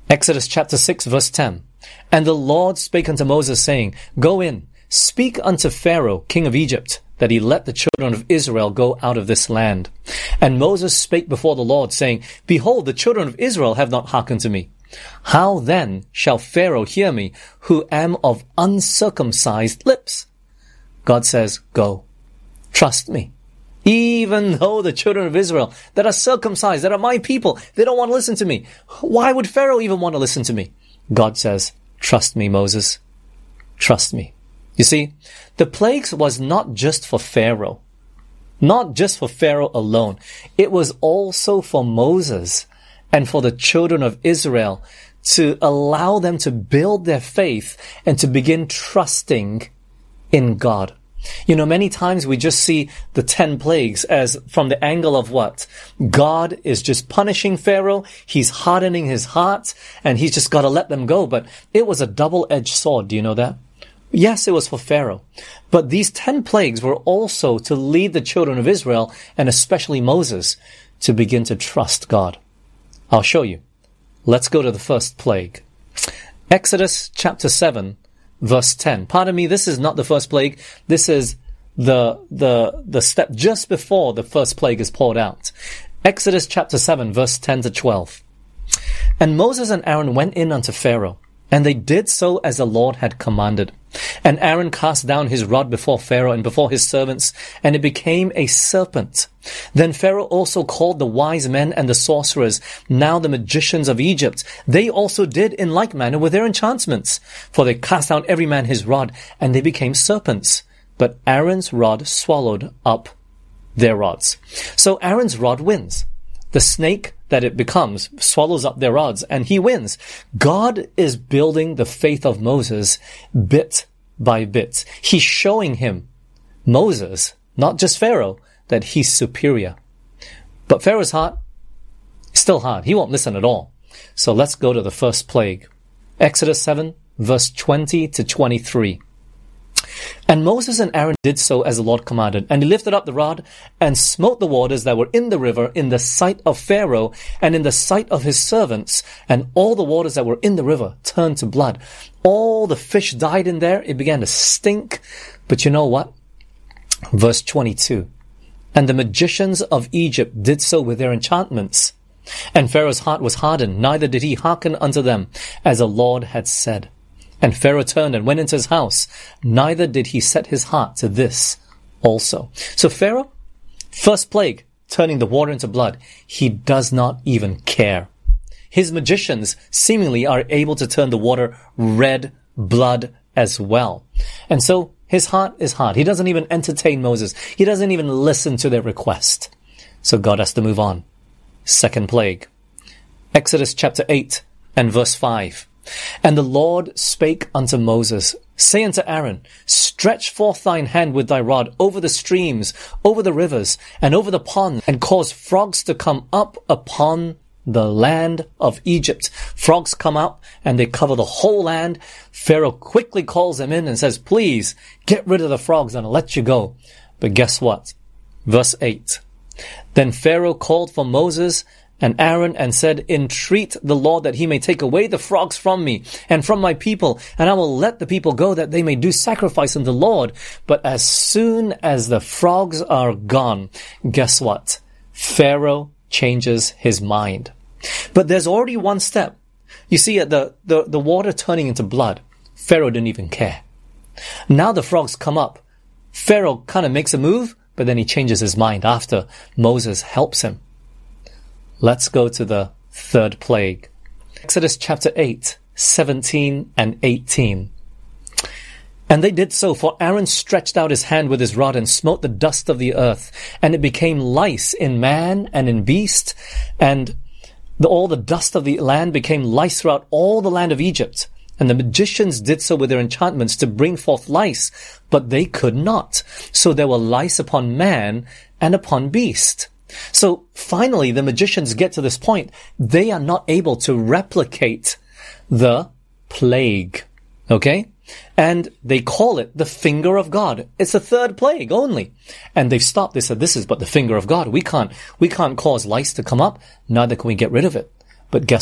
Exodus chapter 6 verse 10. And the Lord spake unto Moses, saying, Go in, speak unto Pharaoh, king of Egypt, that he let the children of Israel go out of this land. And Moses spake before the Lord, saying, Behold, the children of Israel have not hearkened to me. How then shall Pharaoh hear me, who am of uncircumcised lips? God says, Go, trust me. Even though the children of Israel that are circumcised, that are my people, they don't want to listen to me. Why would Pharaoh even want to listen to me? God says, trust me, Moses. Trust me. You see, the plagues was not just for Pharaoh. Not just for Pharaoh alone. It was also for Moses and for the children of Israel to allow them to build their faith and to begin trusting in God. You know, many times we just see the 10 plagues as from the angle of what? God is just punishing Pharaoh. He's hardening his heart and he's just got to let them go. But it was a double-edged sword. Do you know that? Yes, it was for Pharaoh. But these 10 plagues were also to lead the children of Israel, and especially Moses, to begin to trust God. I'll show you. Let's go to the first plague. Exodus chapter 7, verse 10. Pardon me, this is not the first plague. This is the step just before the first plague is poured out. Exodus chapter 7, verse 10 to 12. And Moses and Aaron went in unto Pharaoh, and they did so as the Lord had commanded. And Aaron cast down his rod before Pharaoh and before his servants, and it became a serpent. Then Pharaoh also called the wise men and the sorcerers, now the magicians of Egypt. They also did in like manner with their enchantments. For they cast down every man his rod, and they became serpents. But Aaron's rod swallowed up their rods. So Aaron's rod wins. The snake that it becomes swallows up their rods, and he wins. God is building the faith of Moses bit by bit. He's showing him, Moses, not just Pharaoh, that he's superior. But Pharaoh's heart is still hard. He won't listen at all. So let's go to the first plague. Exodus 7, verse 20 to 23. And Moses and Aaron did so as the Lord commanded. And he lifted up the rod and smote the waters that were in the river in the sight of Pharaoh and in the sight of his servants. And all the waters that were in the river turned to blood. All the fish died in there. It began to stink. But you know what? Verse 22. And the magicians of Egypt did so with their enchantments. And Pharaoh's heart was hardened, neither did he hearken unto them, as the Lord had said. And Pharaoh turned and went into his house, neither did he set his heart to this also. So Pharaoh, first plague, turning the water into blood, he does not even care. His magicians seemingly are able to turn the water red blood as well. And so his heart is hard. He doesn't even entertain Moses. He doesn't even listen to their request. So God has to move on. Second plague. Exodus chapter 8 and verse 5. And the Lord spake unto Moses, say unto Aaron, stretch forth thine hand with thy rod over the streams, over the rivers, and over the ponds, and cause frogs to come up upon the land of Egypt. Frogs come up and they cover the whole land. Pharaoh quickly calls them in and says, please get rid of the frogs and I'll let you go. But guess what? Verse 8. Then Pharaoh called for Moses and Aaron and said, entreat the Lord that he may take away the frogs from me and from my people, and I will let the people go that they may do sacrifice unto the Lord. But as soon as the frogs are gone, guess what? Pharaoh changes his mind. But there's already one step. You see, at the water turning into blood, Pharaoh didn't even care. Now the frogs come up. Pharaoh kind of makes a move, but then he changes his mind after Moses helps him. Let's go to the third plague. Exodus chapter 8, 17 and 18. And they did so, for Aaron stretched out his hand with his rod and smote the dust of the earth, and it became lice in man and in beast, and all the dust of the land became lice throughout all the land of Egypt. And the magicians did so with their enchantments to bring forth lice, but they could not. So there were lice upon man and upon beast. So finally, the magicians get to this point. They are not able to replicate the plague. Okay? And they call it the finger of God. It's the third plague only. And they've stopped. They said, this is but the finger of God. We can't cause lice to come up. Neither can we get rid of it. But guess